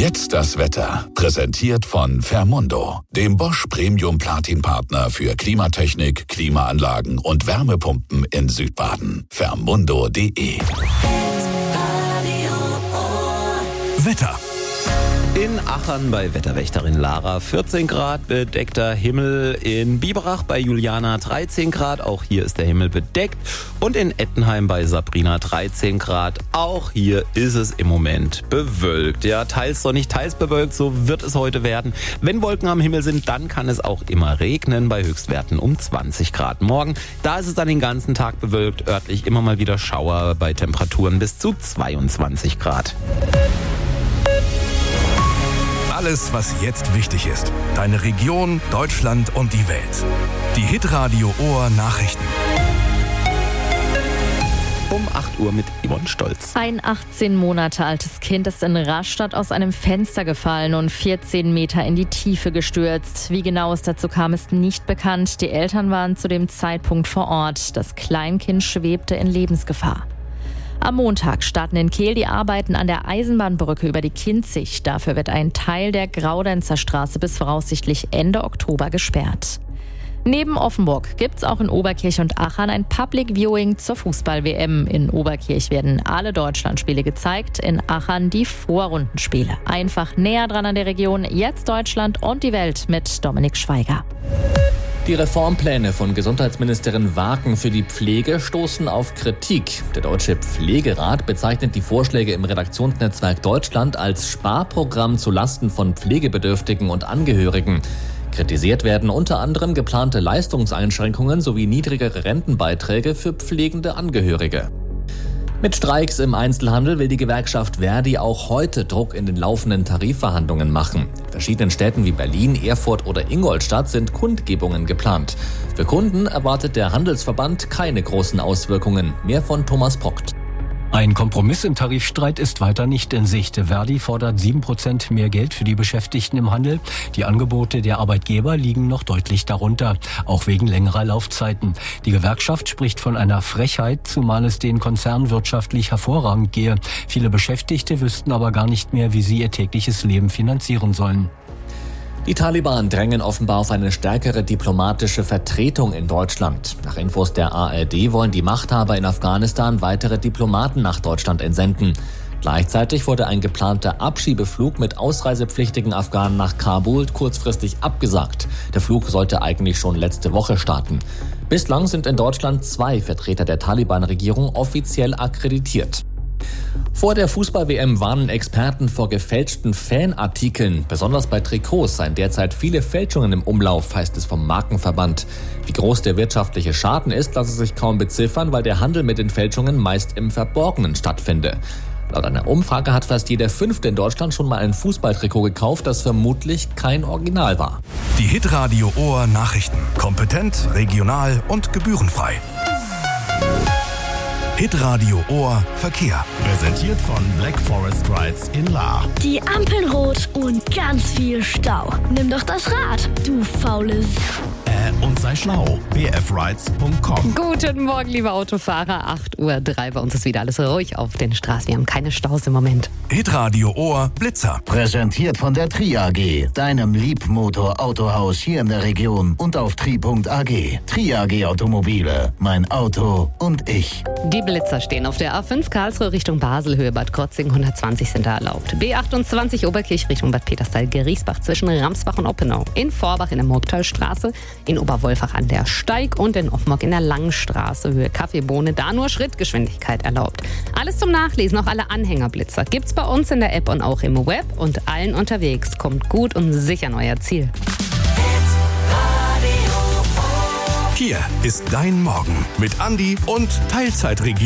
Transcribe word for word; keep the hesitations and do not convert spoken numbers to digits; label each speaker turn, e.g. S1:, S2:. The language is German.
S1: Jetzt das Wetter. Präsentiert von Fermundo, dem Bosch Premium Platin Partner für Klimatechnik, Klimaanlagen und Wärmepumpen in Südbaden. Fermundo punkt de.
S2: Wetter.
S3: In Achern bei Wetterwächterin Lara vierzehn Grad, bedeckter Himmel. In Biberach bei Juliana dreizehn Grad, auch hier ist der Himmel bedeckt. Und in Ettenheim bei Sabrina dreizehn Grad, auch hier ist es im Moment bewölkt. Ja, teils sonnig, teils bewölkt, so wird es heute werden. Wenn Wolken am Himmel sind, dann kann es auch immer regnen, bei Höchstwerten um zwanzig Grad. Morgen, da ist es dann den ganzen Tag bewölkt, örtlich immer mal wieder Schauer bei Temperaturen bis zu zweiundzwanzig Grad.
S2: Alles, was jetzt wichtig ist. Deine Region, Deutschland und die Welt. Die Hitradio Ohr Nachrichten.
S3: Um acht Uhr mit Yvonne Stolz.
S4: Ein achtzehn Monate altes Kind ist in Rastatt aus einem Fenster gefallen und vierzehn Meter in die Tiefe gestürzt. Wie genau es dazu kam, ist nicht bekannt. Die Eltern waren zu dem Zeitpunkt vor Ort. Das Kleinkind schwebte in Lebensgefahr. Am Montag starten in Kehl die Arbeiten an der Eisenbahnbrücke über die Kinzig. Dafür wird ein Teil der Graudenzer Straße bis voraussichtlich Ende Oktober gesperrt. Neben Offenburg gibt's auch in Oberkirch und Achern ein Public Viewing zur Fußball-W M. In Oberkirch werden alle Deutschlandspiele gezeigt, in Achern die Vorrundenspiele. Einfach näher dran an der Region, jetzt Deutschland und die Welt mit Dominik Schweiger.
S5: Die Reformpläne von Gesundheitsministerin Waken für die Pflege stoßen auf Kritik. Der Deutsche Pflegerat bezeichnet die Vorschläge im Redaktionsnetzwerk Deutschland als Sparprogramm zulasten von Pflegebedürftigen und Angehörigen. Kritisiert werden unter anderem geplante Leistungseinschränkungen sowie niedrigere Rentenbeiträge für pflegende Angehörige. Mit Streiks im Einzelhandel will die Gewerkschaft Verdi auch heute Druck in den laufenden Tarifverhandlungen machen. In verschiedenen Städten wie Berlin, Erfurt oder Ingolstadt sind Kundgebungen geplant. Für Kunden erwartet der Handelsverband keine großen Auswirkungen. Mehr von Thomas Prockt.
S6: Ein Kompromiss im Tarifstreit ist weiter nicht in Sicht. Verdi fordert sieben Prozent mehr Geld für die Beschäftigten im Handel. Die Angebote der Arbeitgeber liegen noch deutlich darunter, auch wegen längerer Laufzeiten. Die Gewerkschaft spricht von einer Frechheit, zumal es den Konzernen wirtschaftlich hervorragend gehe. Viele Beschäftigte wüssten aber gar nicht mehr, wie sie ihr tägliches Leben finanzieren sollen.
S5: Die Taliban drängen offenbar auf eine stärkere diplomatische Vertretung in Deutschland. Nach Infos der A R D wollen die Machthaber in Afghanistan weitere Diplomaten nach Deutschland entsenden. Gleichzeitig wurde ein geplanter Abschiebeflug mit ausreisepflichtigen Afghanen nach Kabul kurzfristig abgesagt. Der Flug sollte eigentlich schon letzte Woche starten. Bislang sind in Deutschland zwei Vertreter der Taliban-Regierung offiziell akkreditiert. Vor der Fußball-W M warnen Experten vor gefälschten Fanartikeln. Besonders bei Trikots seien derzeit viele Fälschungen im Umlauf, heißt es vom Markenverband. Wie groß der wirtschaftliche Schaden ist, lasse sich kaum beziffern, weil der Handel mit den Fälschungen meist im Verborgenen stattfinde. Laut einer Umfrage hat fast jeder Fünfte in Deutschland schon mal ein Fußballtrikot gekauft, das vermutlich kein Original war.
S2: Die Hitradio Ohr Nachrichten. Kompetent, regional und gebührenfrei. Hitradio Ohr Verkehr. Präsentiert von Black Forest Rides in Lahr.
S7: Die Ampeln rot und ganz viel Stau. Nimm doch das Rad, du faules.
S2: Äh, und sei schlau. b f rides punkt com.
S8: Guten Morgen, liebe Autofahrer. acht Uhr drei. Bei uns ist wieder alles ruhig auf den Straßen. Wir haben keine Staus im Moment.
S2: Hitradio Ohr Blitzer.
S9: Präsentiert von der Tri A G, deinem Liebmotor-Autohaus hier in der Region und auf tri punkt a g. Tri A G Automobile, mein Auto und ich.
S8: Die Blitzer stehen auf der A fünf Karlsruhe Richtung Basel, Höhe Bad Krotzing, hundertzwanzig sind da erlaubt. B achtundzwanzig Oberkirch Richtung Bad Peterstal-Geriesbach zwischen Ramsbach und Oppenau. In Vorbach in der Murgtalstraße, in Oberwolfach an der Steig und in Offenburg in der Langstraße, Höhe Kaffeebohne, da nur Schrittgeschwindigkeit erlaubt. Alles zum Nachlesen, auch alle Anhängerblitzer gibt's bei uns in der App und auch im Web und allen unterwegs. Kommt gut und sicher an euer Ziel.
S2: Hier ist dein Morgen mit Andi und Teilzeitregierung.